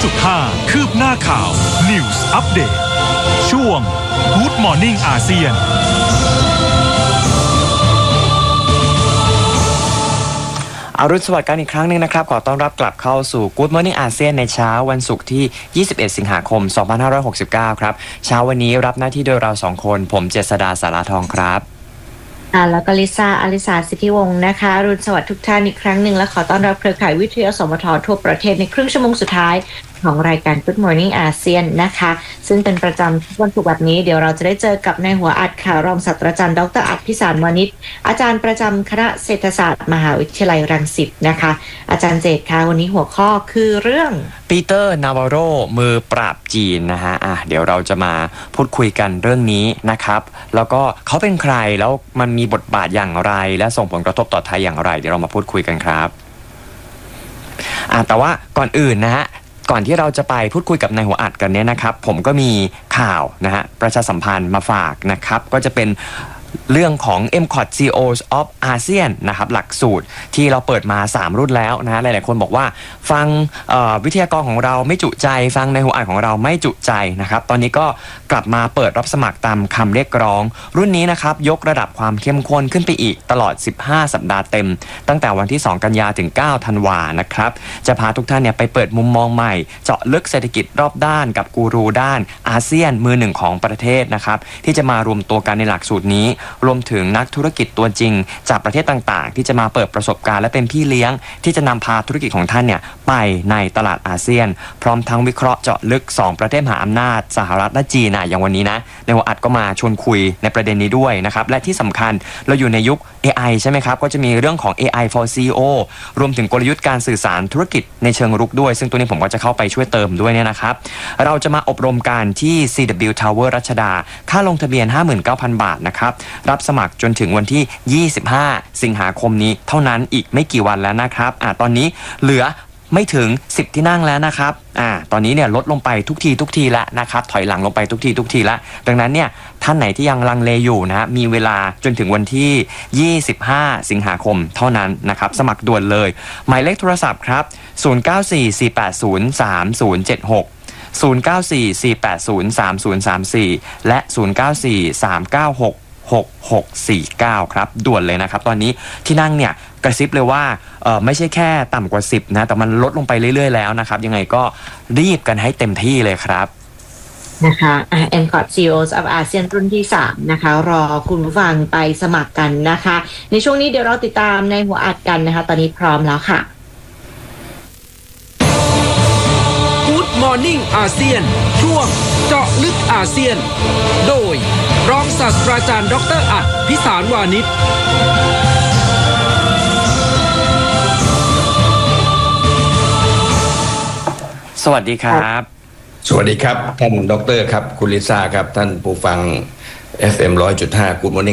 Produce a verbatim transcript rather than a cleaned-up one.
จุดห้า คืบหน้าข่าว News Update ช่วง Good Morning อาเซียนอรุณสวัสดิ์กันอีกครั้งหนึ่งนะครับขอต้อนรับกลับเข้าสู่ Good Morning อาเซียนในเช้าวันศุกร์ที่ยี่สิบเอ็ดสิงหาคมสองพันห้าร้อยหกสิบเก้าครับเช้าวันนี้รับหน้าที่โดยเราสองคนผมเจษฎาสาราทองครับอ่าแล้วก็ลิซ่าอลิสาสิทธิวงศ์นะคะอรุณสวัสดิ์ทุกท่านอีกครั้งหนึ่งและขอต้อนรับเครือข่ายวิทยุสมททั่วประเทศในครึ่งชั่วโมงสุดท้ายของรายการ Good Morning อาเซียนนะคะซึ่งเป็นประจำวันศุกร์แบบนี้เดี๋ยวเราจะได้เจอกับนายหัวอัดค่ะรองศาสตราจารย์ดรอัดพิสารวานิชอาจารย์ประจำคณะเศรษฐศาสตร์มหาวิทยาลัยรังสิตนะคะอาจารย์เจตค่ะวันนี้หัวข้อคือเรื่องปีเตอร์นาวาโรมือปราบจีนนะฮะอ่ะเดี๋ยวเราจะมาพูดคุยกันเรื่องนี้นะครับแล้วก็เขาเป็นใครแล้วมันมีบทบาทอย่างไรและส่งผลกระทบต่อไทยอย่างไรเดี๋ยวเรามาพูดคุยกันครับอ่ะแต่ว่าก่อนอื่นนะฮะก่อนที่เราจะไปพูดคุยกับนายหัวอัดกันเนี่ยนะครับผมก็มีข่าวนะฮะประชาสัมพันธ์มาฝากนะครับก็จะเป็นเรื่องของ เอ็ม ซี โอ ที ซี อี โอ of อาเซียนนะครับหลักสูตรที่เราเปิดมาสามรุ่นแล้วนะฮะหลายๆคนบอกว่าฟังวิทยากรของเราไม่จุใจฟังในหัวอ่านของเราไม่จุใจนะครับตอนนี้ก็กลับมาเปิดรับสมัครตามคำเรียกร้องรุ่นนี้นะครับยกระดับความเข้มข้นขึ้นไปอีกตลอดสิบห้าสัปดาห์เต็มตั้งแต่วันที่สองกันยาถึงเก้าธันวานะครับจะพาทุกท่านเนี่ยไปเปิดมุมมองใหม่เจาะลึกเศรษฐกิจรอบด้านกับกูรูด้านอาเซียนมือหนึ่งของประเทศนะครับที่จะมารวมตัวกันในหลักสูตรนี้รวมถึงนักธุรกิจตัวจริงจากประเทศต่างๆที่จะมาเปิดประสบการณ์และเป็นพี่เลี้ยงที่จะนำพาธุรกิจของท่านเนี่ยไปในตลาดอาเซียนพร้อมทั้งวิเคราะห์เจาะลึกสองประเทศมหาอำนาจสหรัฐและจีนนะอย่างวันนี้นะในหัวอัดก็มาชวนคุยในประเด็นนี้ด้วยนะครับและที่สำคัญเราอยู่ในยุค เอ ไอ ใช่ไหมครับก็จะมีเรื่องของ เอ ไอ for ซี อี โอ รวมถึงกลยุทธ์การสื่อสารธุรกิจในเชิงรุกด้วยซึ่งตัวนี้ผมก็จะเข้าไปช่วยเติมด้วยเนี่ยนะครับเราจะมาอบรมกันที่ ซี ดับเบิลยู Tower รัชดาค่าลงทะเบียน ห้าหมื่นเก้าพัน บาทนะครับรับสมัครจนถึงวันที่ยี่สิบห้าสิงหาคมนี้เท่านั้นอีกไม่กี่วันแล้วนะครับอ่าตอนนี้เหลือไม่ถึงสิบที่นั่งแล้วนะครับอ่าตอนนี้เนี่ยลดลงไปทุกทีทุกทีแล้วนะครับถอยหลังลงไปทุกทีทุกทีแล้วดังนั้นเนี่ยท่านไหนที่ยังลังเลอยู่นะฮะมีเวลาจนถึงวันที่ยี่สิบห้าสิงหาคมเท่านั้นนะครับสมัครด่วนเลยหมายเลขโทรศัพท์ครับศูนย์ เก้า สี่ สี่ แปด ศูนย์ สาม ศูนย์ เจ็ด หกศูนย์ เก้า สี่ สี่ แปด ศูนย์ สาม ศูนย์ สาม สี่และศูนย์ เก้า สี่ สาม เก้า หก หก หก สี่ เก้าครับด่วนเลยนะครับตอนนี้ที่นั่งเนี่ยกระซิบเลยว่าเอ่อไม่ใช่แค่ต่ำกว่าสิบนะแต่มันลดลงไปเรื่อยๆแล้วนะครับยังไงก็รีบกันให้เต็มที่เลยครับนะคะ เอ็ม ซี โอ ที ซี อี โอ of อาเซียนรุ่นที่สามนะคะรอคุณผู้ฟังไปสมัครกันนะคะในช่วงนี้เดี๋ยวเราติดตามในหัวอัดกันนะคะตอนนี้พร้อมแล้วค่ะ Good Morning อาเซียนช่วงเจาะลึกอาเซียนโดยรองศาสตราจารย์ดรอัดพิสารวานิชสวัสดีครับสวัสดีครับท่านดรครับคุณลิซ่าครับท่านผู้ฟัง เอฟ เอ็ม หนึ่งร้อยจุดห้า Good Morning